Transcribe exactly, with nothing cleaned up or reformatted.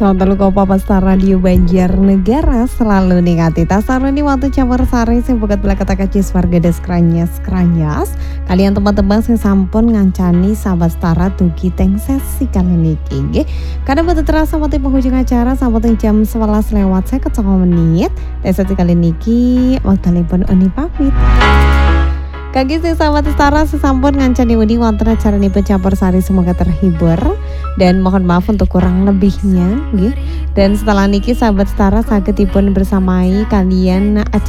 Sonten Kopapasta Radio Banjarnegara selalu ningati tasaruni waktu campur sari sing buket belak kata kacis warga des kranyas kranyas kalian teman-teman sing sampun ngancani sahabat setara tugi teng sesi kali niki nggih. Kadang betul terasa mati penghujung acara sampai jam sebelas lewat saya ketemu menit. Dan sesi kali niki waktalipun Uni pamit. Kaki si sahabat setara sesampun ngancani Uni wonten acaranipun campur sari semoga terhibur dan mohon maaf untuk kurang lebihnya nggih. Dan setelah niki sahabat setara sagedipun bersamai kalian acara